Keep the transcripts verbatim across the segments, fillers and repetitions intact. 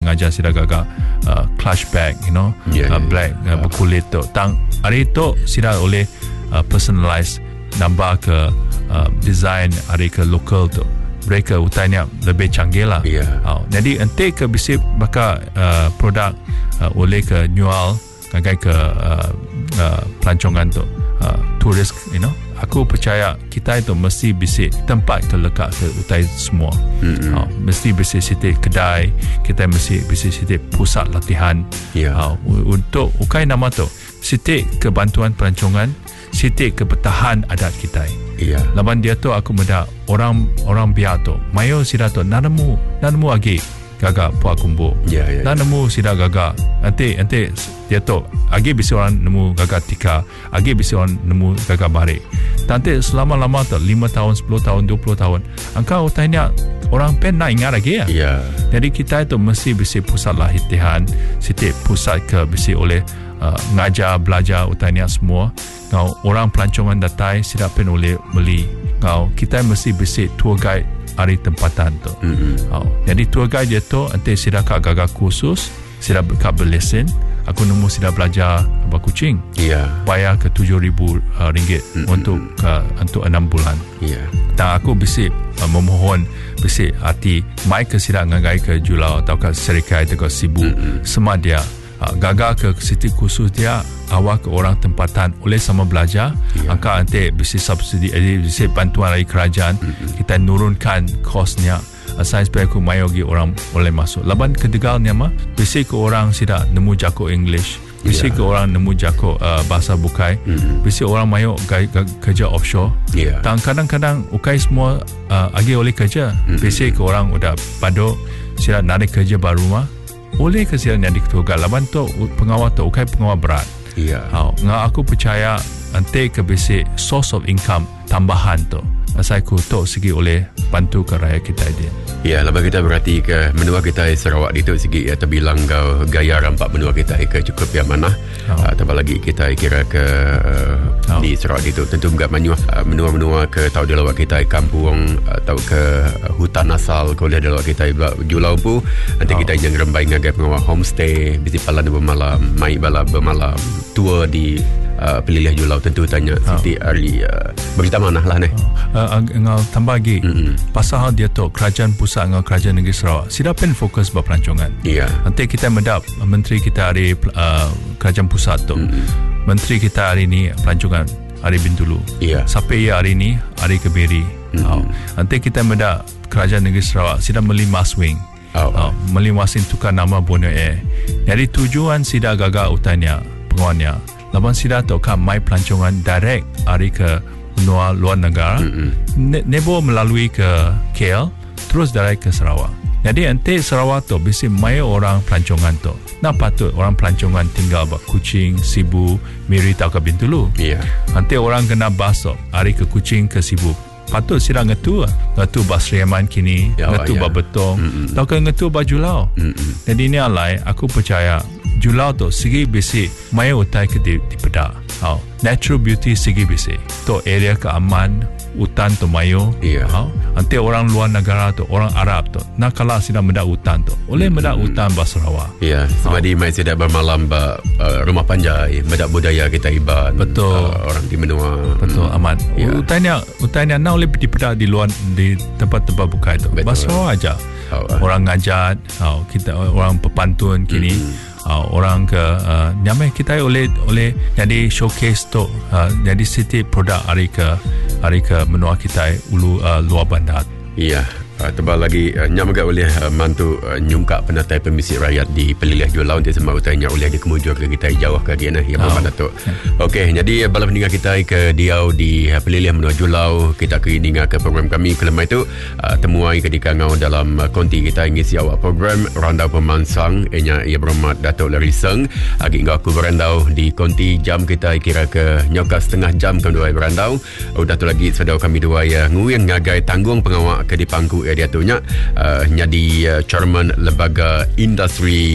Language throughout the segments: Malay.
ngajar sida gaga uh, clutch bag, you know, yeah, uh, yeah, black yeah. uh, berkulit tu. Tang hari tu sida oleh uh, personalize nambah ke uh, design hari ke local tu. Mereka utanya lebih canggih lah. Yeah. Uh, jadi ente ke bisip bakal uh, produk uh, oleh ke jual kagai ke uh, uh, pelancongan tu uh, turis, you know. Aku percaya kita itu mesti bisik tempat terlekat ke utai semua. Mm-hmm. Uh, mesti bisik sitik kedai, kita mesti bisik sitik pusat latihan. Yeah. Uh, untuk ukai nama tu sitik kebantuan pelancongan, sitik kebertahan adat kita. Iya. Laban dia tu aku muda orang orang biar tu mayo sida tu nanamu nanamu agi gaga puak kumbu. Ya ya. Nanamu sida gaga nanti nanti dia tu agi bisa orang nemu gaga tika, agi bisa orang nemu gaga bare. Nanti selama-lama tu lima tahun, sepuluh tahun, dua puluh tahun engkau tanya orang pen nak ingat lagi ya. Iya. Jadi kita itu mesti bisa pusat latihan, setiap pusat ke bisa oleh uh, ngajar belajar utanya semua. Kau orang pelancongan datai siap pen oleh beli. Kau kita mesti bisa tour guide hari tempatan tu. Mm-hmm. Kau jadi tour guide dia tu nanti siap kak gagal kursus, siap kak berlesen. Aku nemu siap belajar apa kucing. Iya. Bayar ke tujuh ribu uh, ringgit mm-hmm. untuk uh, untuk enam bulan. Iya. Dan aku bisik uh, memohon bisik hati mai ke siap ngagai ke julau atau ke serikai atau ke sibu mm-hmm. semua dia uh, gagal ke siti khusus dia awak ke orang tempatan oleh sama belajar yeah. angka nanti bisik subsidi eh, bisik bantuan dari kerajaan mm-hmm. kita nurunkan kosnya asal supaya aku mayo gi orang boleh masuk. Laban kedegalnya mah bisik ke orang sida nemu jako English, bisik yeah. ke orang nemu jako uh, bahasa bukai, mm-hmm. bisik orang mayo kerja offshore. Yeah. Dan kadang-kadang ukai semua uh, agi oleh kerja, mm-hmm. bisik ke orang udah padu sida narik kerja baru mah oleh ke sida narik tugas. Laban tu pengawal tu ukai pengawal berat. Iya. Yeah. Ngah aku percaya nanti ke bisik source of income tambahan tu. Asal aku tu segi oleh bantu ke rakyat kita dia. Ya, lepas kita berarti ke menua kita Sarawak itu segi ya terbilang kau gaya rampak menua kita ke cukup yang mana. Oh. Uh, tambah lagi kita kira ke uh, oh. di Sarawak itu tentu enggak menua uh, menua-menua ke tahu di lawak kita kampung atau ke uh, hutan asal kau lihat di lawak kita julau pu nanti oh. kita yang rembai ngagai pengawal homestay bisi palan bermalam, mai bala bermalam, tour di uh, pelilih julau tentu tanya oh. Siti Ali uh, berita mana lah ni. Oh. Uh, ngau tambah lagi mm-hmm. pasal dia tu kerajaan pusat dengan kerajaan negeri Sarawak sida pen fokus buat pelancongan. Iya. Nanti kita mendap menteri kita hari uh, kerajaan pusat tu. Mm-hmm. Menteri kita hari ni pelancongan hari Bintulu. Iya. Sampai hari ni hari Kebiri. Mm-hmm. Oh. Nanti kita mendap kerajaan negeri Sarawak sida beli Maswing. Oh. Oh. Beli Maswing tukar nama Borneo Air. Jadi tujuan sida gagal utanya penguannya. Laban sida tu kan mai pelancongan direct hari ke luar luar negara, mm-hmm. ne- nebo melalui ke K L terus dari ke Sarawak. Jadi nanti Sarawak tu bisa mai orang pelancongan tu. Nak patut orang pelancongan tinggal buat Kuching, Sibu, Miri atau ke Bintulu. Iya. Yeah. Nanti orang kena bas tu hari ke Kuching ke Sibu. Patut sila ngetu ngetu Basriaman kini, oh, ngetu yeah. Babetong, mm-hmm. atau ke ngetu Bajulau. Mm-hmm. Jadi ini alai aku percaya Julau tu segi besi mai utai ke di, di pedak. Oh, natural beauty segi besi. Tu area keaman, hutan tu mayo. Iya. Oh, nanti orang luar negara tu, orang Arab tu, nak kalah sida mendak hutan tu. Oleh mendak mm-hmm. hutan Sarawak. Iya, sebab oh. di mai sida bermalam ba uh, rumah panjai, mendak budaya kita iban. Betul. Uh, orang di menua. Betul, hmm. aman. Yeah. Hutannya hutannya nak oleh di pedak di luar di tempat-tempat bukai tu. Sarawak aja. Oh, uh. Orang ngajat, oh, kita orang pepantun kini. Mm-hmm. Uh, orang ke uh, nyamai kita oleh oleh jadi showcase tu uh, jadi setiap produk hari ke hari ke menua kita ulu uh, luar bandar. Iya. Uh, tebal lagi uh, nyamaga oleh uh, mantu uh, nyungkak penatai pemisik rakyat di pelilih julau untuk semua utanya oleh di kemujur ke kita jauh ke dia nah yang oh. Bermana tu. Okey, jadi uh, bala pendengar kita ke diau di uh, pelilih menua julau kita ke dengar ke program kami kelemah itu uh, temuai ketika ngau dalam uh, konti kita ngisi awak program Randau Pemansang enya ia berhormat Datuk Lariseng agi ngau aku berandau di konti jam kita kira ke nyoka setengah jam ke dua berandau udah tu lagi sedau kami dua ya nguyen ngagai tanggung pengawak ke di pangku dia tu nya uh, jadi uh, chairman lembaga industri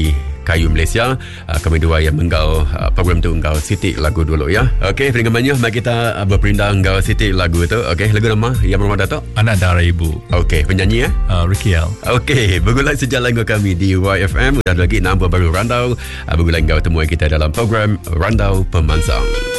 Kayu Malaysia. Uh, kami dua yang menggal uh, program tu Engkau Siti lagu dulu ya. Okey, dengan banyak mari kita uh, berpindah Engkau Siti lagu tu. Okey, lagu nama yang berumah Datuk? Anak Darah Ibu. Okey, penyanyi ya? Uh, Ricky L. Okey, bergulai sejalan dengan kami di Y F M. Ada lagi enam buah baru Randau. Uh, bergulai engkau temui kita dalam program Randau Pemansang.